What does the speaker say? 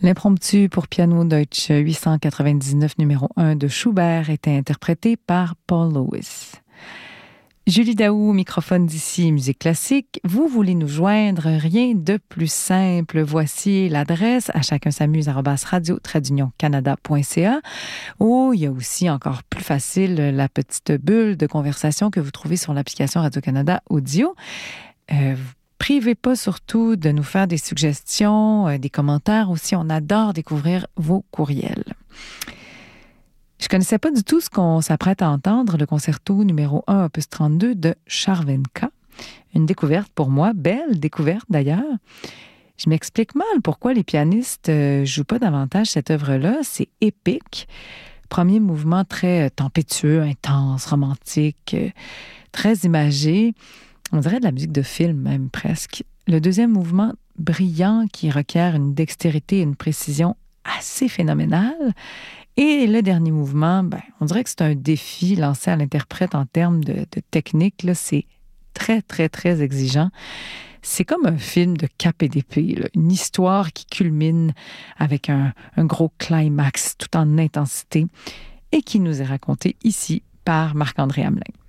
L'impromptu pour piano Deutsch 899 numéro 1 de Schubert était interprété par Paul Lewis. Julie Daou, microphone d'ici, musique classique. Vous voulez nous joindre, rien de plus simple. Voici l'adresse à chacun s'amuse@radio-canada.ca. Ou il y a aussi encore plus facile la petite bulle de conversation que vous trouvez sur l'application Radio-Canada Audio. Privez pas surtout de nous faire des suggestions, des commentaires aussi. On adore découvrir vos courriels. Je connaissais pas du tout ce qu'on s'apprête à entendre, le concerto numéro 1, opus 32 de Chervenka. Une découverte pour moi, belle découverte d'ailleurs. Je m'explique mal pourquoi les pianistes jouent pas davantage cette œuvre-là. C'est épique. Premier mouvement très tempétueux, intense, romantique, très imagé. On dirait de la musique de film même presque. Le deuxième mouvement brillant qui requiert une dextérité et une précision assez phénoménale. Et le dernier mouvement, on dirait que c'est un défi lancé à l'interprète en termes de technique. Là, c'est très, très, très exigeant. C'est comme un film de cap et d'épée, là. Une histoire qui culmine avec un gros climax tout en intensité et qui nous est racontée ici par Marc-André Hamelin.